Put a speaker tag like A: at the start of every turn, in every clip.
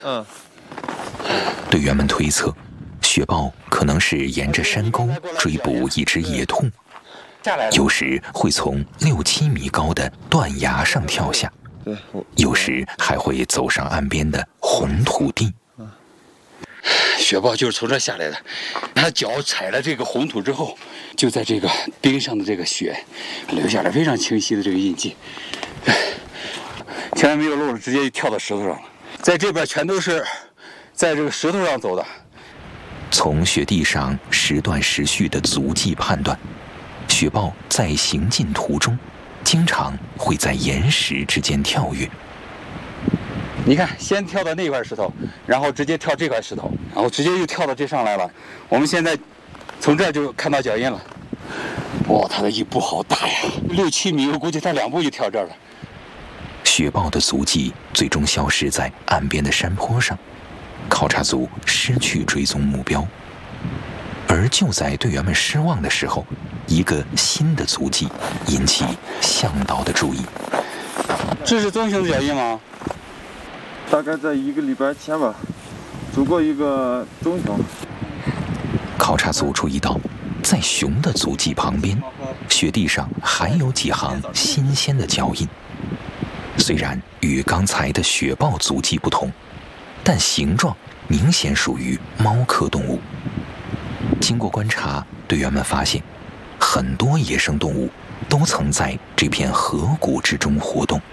A: 队员们推测，雪豹可能是沿着山沟追捕一只野兔，有时会从6、7米高的断崖上跳下，有时还会走上岸边的红土地。
B: 雪豹就是从这下来的，它脚踩了这个红土之后，就在这个冰上的这个雪留下了非常清晰的这个印记。前面没有路了，直接就跳到石头上了。在这边全都是在这个石头上走的。
A: 从雪地上时断时续的足迹判断，雪豹在行进途中经常会在岩石之间跳跃。
B: 你看，先跳到那块石头，然后直接跳这块石头，然后直接又跳到这上来了。我们现在从这儿就看到脚印了。哇，它的一步好大呀，6、7米，我估计它2步就跳这儿了。
A: 雪豹的足迹最终消失在岸边的山坡上，考察组失去追踪目标。而就在队员们失望的时候，一个新的足迹引起向导的注意。
B: 这是棕熊的脚印吗？
C: 大概在1个礼拜前吧，走过一个棕熊。
A: 考察组注意到，在熊的足迹旁边，雪地上还有几行新鲜的脚印。虽然与刚才的雪豹足迹不同，但形状明显属于猫科动物。经过观察，队员们发现，很多野生动物都曾在这片河谷之中活动。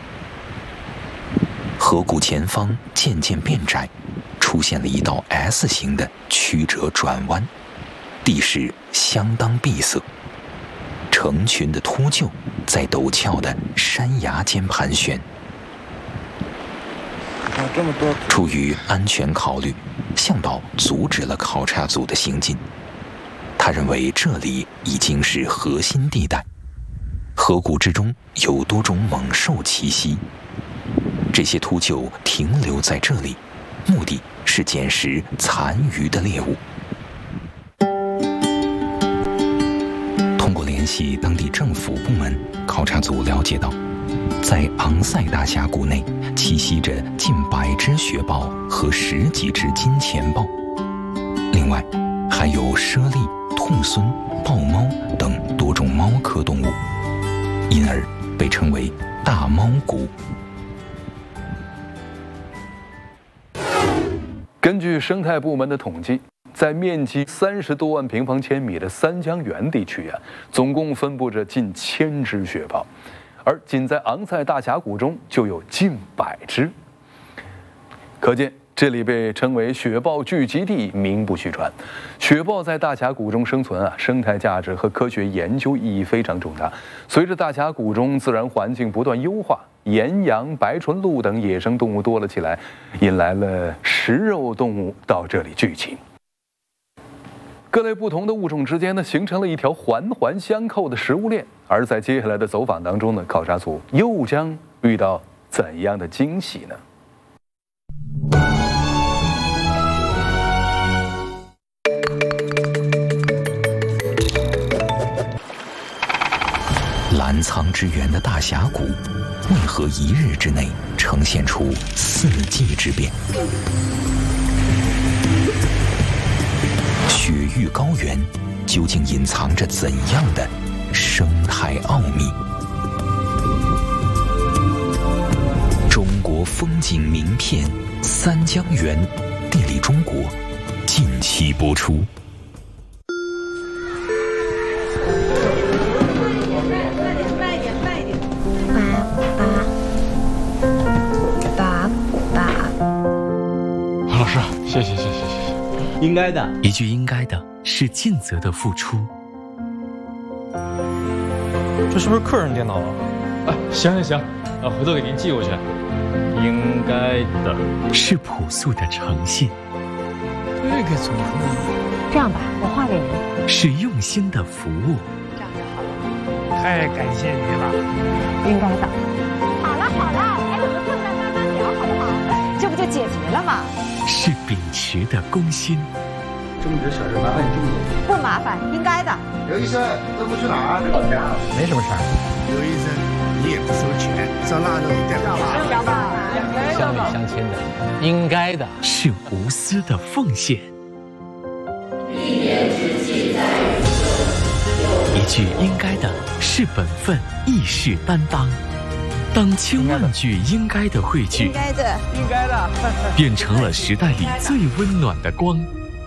A: 河谷前方渐渐变窄，出现了一道 S 型的曲折转弯，地势相当闭塞。成群的秃鹫在陡峭的山崖间盘旋。出于安全考虑，向导阻止了考察组的行进。他认为这里已经是核心地带，河谷之中有多种猛兽栖息。这些秃鹫停留在这里，目的是捡食残余的猎物。通过联系当地政府部门，考察组了解到，在昂塞大峡谷内栖息着近100只雪豹和10几只金钱豹，另外还有猞猁、兔狲、豹猫等多种猫科动物，因而被称为大猫谷。
D: 根据生态部门的统计，在面积30多万平方千米的三江源地区总共分布着近1000只雪豹，而仅在昂塞大峡谷中就有近100只。可见这里被称为雪豹聚集地名不虚传。雪豹在大峡谷中生存生态价值和科学研究意义非常重大。随着大峡谷中自然环境不断优化，岩羊、白唇鹿等野生动物多了起来，引来了食肉动物到这里聚集。各类不同的物种之间形成了一条环环相扣的食物链。而在接下来的走访当中考察组又将遇到怎样的惊喜呢？
A: 澜沧之源的大峡谷，为何1日之内呈现出4季之变？雪域高原究竟隐藏着怎样的生态奥秘？中国风景名片三江源，地理中国近期播出。
E: 老师，谢谢。应该的，
F: 一句应该的是尽责的付出。
G: 这是不是客人电脑啊？
E: 行，回头给您寄过去。应该的
F: 是朴素的诚信。
G: 这个怎么说？
H: 这样吧，我画给您。
F: 是用心的服务。
H: 这样就好了。
G: 太感谢你了。
H: 应该的。好了，哎，我们坐下慢慢聊，好不好？这不就解决了吗？
F: 是秉持的公心。
I: 这么点小事麻烦你这么多。
H: 不麻烦，应该的。
I: 刘医生，这不去哪儿？
G: 没什么事儿。
I: 刘医生，你
J: 你也不收钱，这腊肉一点不好。
G: 乡里乡亲的，应该的，
F: 是无私的奉献。一句应该的是本分，义士担当。当千万句应该的汇聚，
K: 应该的，
F: 变成了时代里最温暖的光。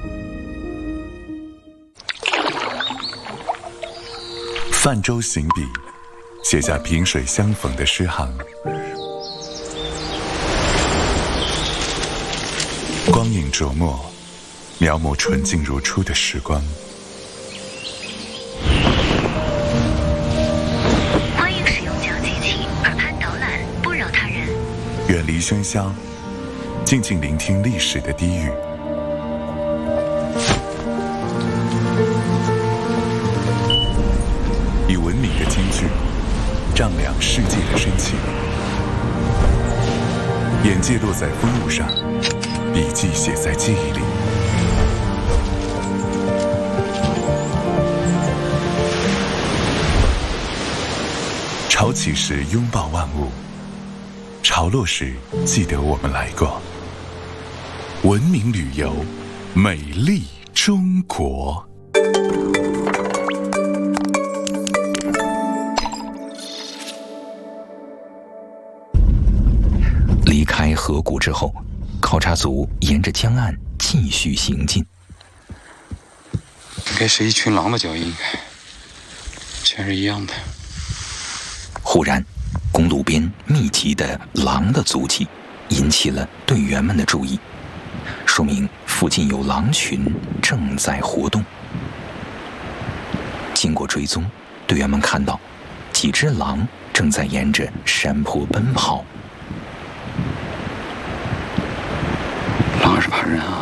L: 泛舟行笔，写下萍水相逢的诗行。光影琢磨，描摹纯净如初的时光。
M: 欢迎使用讲机器，耳畔导览，不扰他人。
L: 远离喧嚣，静静聆听历史的低语。以文明的金句丈量世界的深情，眼界落在风物上，笔记写在记忆里。潮起时拥抱万物，潮落时记得我们来过。文明旅游，美丽中国。
A: 离开河谷之后，考察组沿着江岸继续行进。
B: 应该是一群狼的脚印，全是一样的。
A: 忽然，公路边密集的狼的足迹引起了队员们的注意，说明附近有狼群正在活动。经过追踪，队员们看到几只狼正在沿着山坡奔跑。
B: 狼是怕人啊！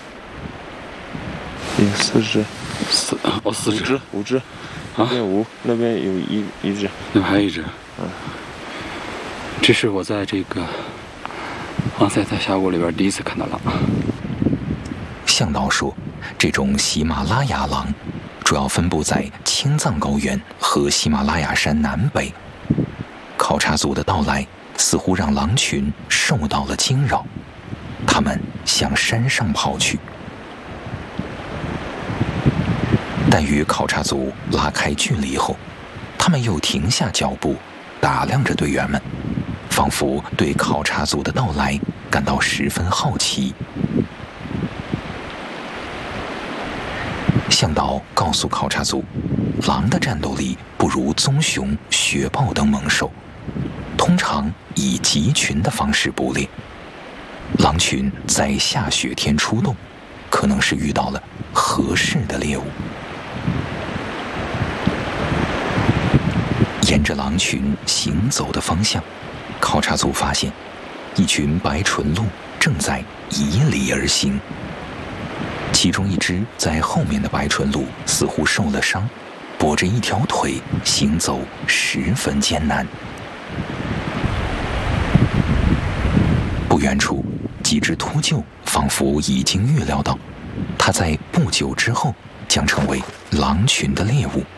C: 有4只
B: ，4只
C: ，5只，那边5，那边有一只，
B: 那边还有一只。这是我在这个昂塞大峡谷里边第一次看到狼。
A: 向导说，这种喜马拉雅狼主要分布在青藏高原和喜马拉雅山南北。考察组的到来似乎让狼群受到了惊扰，他们向山上跑去。但与考察组拉开距离后，他们又停下脚步，打量着队员们，仿佛对考察组的到来感到十分好奇。向导告诉考察组，狼的战斗力不如棕熊、雪豹等猛兽，通常以集群的方式捕猎。狼群在下雪天出动，可能是遇到了合适的猎物。沿着狼群行走的方向，考察组发现一群白唇鹿正在以里而行。其中一只在后面的白唇鹿似乎受了伤，跛着一条腿，行走十分艰难。不远处，几只秃鹫仿佛已经预料到，它在不久之后将成为狼群的猎物。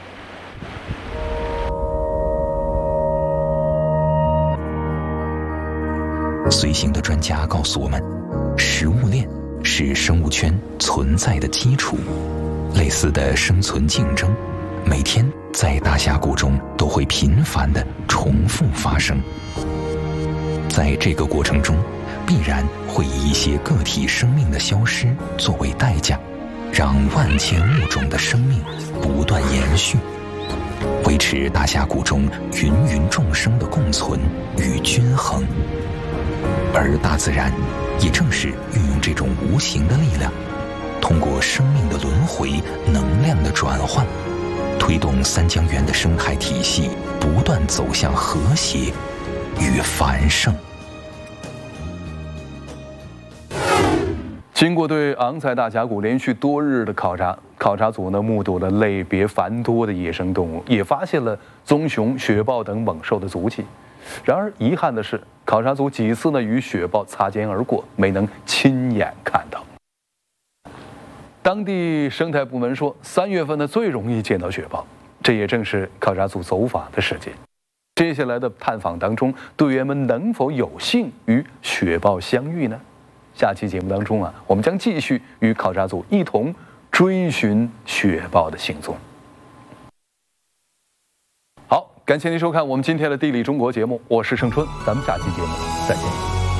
A: 随行的专家告诉我们，食物链是生物圈存在的基础，类似的生存竞争，每天在大峡谷中都会频繁地重复发生。在这个过程中，必然会以一些个体生命的消失作为代价，让万千物种的生命不断延续，维持大峡谷中芸芸众生的共存与均衡。而大自然也正是运用这种无形的力量，通过生命的轮回、能量的转换，推动三江源的生态体系不断走向和谐与繁盛。
D: 经过对昂塞大峡谷连续多日的考察，考察组呢目睹了类别繁多的野生动物，也发现了棕熊、雪豹等猛兽的足迹。然而遗憾的是，考察组几次呢与雪豹擦肩而过，没能亲眼看到。当地生态部门说，3月份呢最容易见到雪豹，这也正是考察组走访的时间。 接下来的探访当中，队员们能否有幸与雪豹相遇呢？下期节目当中我们将继续与考察组一同追寻雪豹的行踪。好，感谢您收看我们今天的《地理中国》节目，我是盛春，咱们下期节目再见。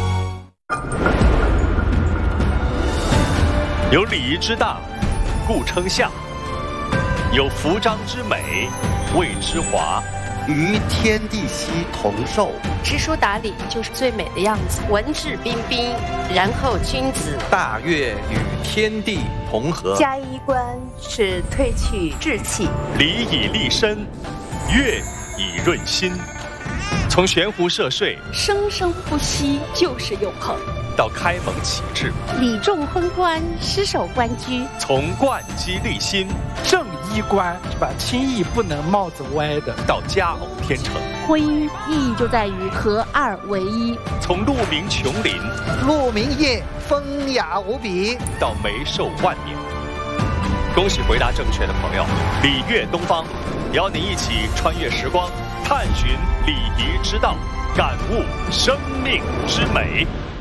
K: 有礼仪之大，故称象；有服章之美，谓之华。
J: 与天地熙同寿，
N: 知书达理就是最美的样子，文质彬彬，然后君子。
O: 大悦与天地同和，
P: 加衣冠是褪去稚气，
K: 礼以立身，乐以润心。从悬壶涉水，
Q: 生生不息就是永恒；
K: 到开蒙启智，
Q: 礼重婚冠，失守官居；
K: 从贯机立心，
R: 正衣冠是吧？轻易不能帽子歪的；
K: 到佳偶天成，
Q: 婚姻意义就在于合二为一；
K: 从鹿鸣琼林，
J: 鹿鸣夜，风雅无比；
K: 到眉寿万年。恭喜回答正确的朋友，礼乐东方邀您一起穿越时光，探寻礼仪之道，感悟生命之美。